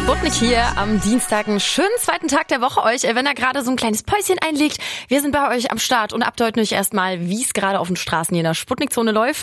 Sputnik hier am Dienstag. Einen schönen zweiten Tag der Woche euch, wenn er gerade so ein kleines Päuschen einlegt. Wir sind bei euch am Start und updaten euch erstmal, wie es gerade auf den Straßen hier in der Sputnik-Zone läuft.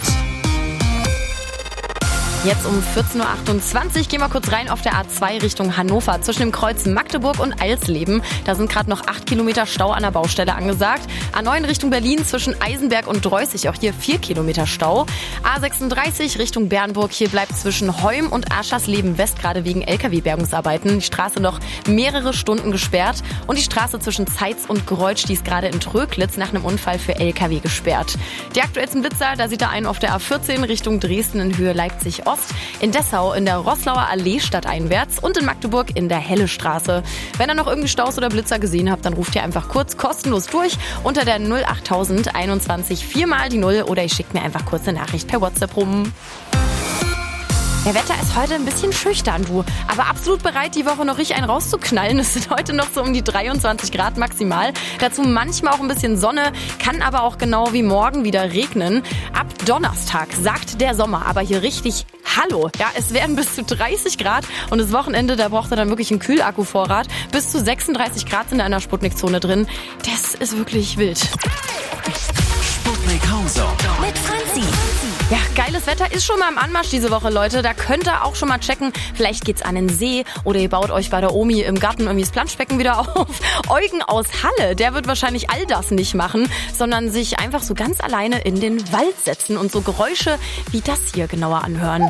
Jetzt um 14.28 Uhr gehen wir kurz rein auf der A2 Richtung Hannover zwischen dem Kreuz Magdeburg und Alsleben. Da sind gerade noch 8 Kilometer Stau an der Baustelle angesagt. A9 Richtung Berlin zwischen Eisenberg und Dreußig, auch hier 4 Kilometer Stau. A36 Richtung Bernburg, hier bleibt zwischen Heum und Aschersleben West gerade wegen LKW-Bergungsarbeiten die Straße noch mehrere Stunden gesperrt. Und die Straße zwischen Zeitz und Greutsch, die ist gerade in Tröglitz nach einem Unfall für LKW gesperrt. Die aktuellsten Blitzer, da sieht er einen auf der A14 Richtung Dresden in Höhe Leipzig-Ost. In Dessau in der Roßlauer Allee stadteinwärts und in Magdeburg in der Hellestraße. Wenn ihr noch irgendwie Staus oder Blitzer gesehen habt, dann ruft ihr einfach kurz kostenlos durch unter der 08000 21 4 mal die 0 oder ihr schickt mir einfach kurz eine Nachricht per WhatsApp rum. Der Wetter ist heute ein bisschen schüchtern, du. Aber absolut bereit, die Woche noch richtig einen rauszuknallen. Es sind heute noch so um die 23 Grad maximal. Dazu manchmal auch ein bisschen Sonne, kann aber auch genau wie morgen wieder regnen. Ab Donnerstag sagt der Sommer aber hier richtig Hallo. Ja, es werden bis zu 30 Grad und das Wochenende, da braucht ihr dann wirklich einen Kühlakkuvorrat. Bis zu 36 Grad sind da in der Sputnik-Zone drin. Das ist wirklich wild. Sputnik Hauser mit Franzi. Ja, geiles Wetter ist schon mal im Anmarsch diese Woche, Leute. Da könnt ihr auch schon mal checken. Vielleicht geht's an den See oder ihr baut euch bei der Omi im Garten irgendwie das Planschbecken wieder auf. Eugen aus Halle, der wird wahrscheinlich all das nicht machen, sondern sich einfach so ganz alleine in den Wald setzen und so Geräusche wie das hier genauer anhören.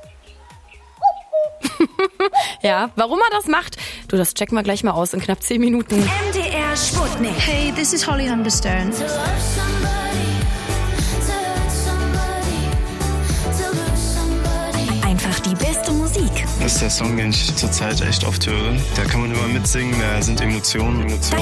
Ja, warum er das macht, du, das checken wir gleich mal aus in knapp 10 Minuten. MDR Sputnik. Hey, this is Holly Humberstone. Einfach die beste Musik. Das ist der Song, den ich zurzeit echt oft höre. Da kann man immer mitsingen, da sind Emotionen. Dein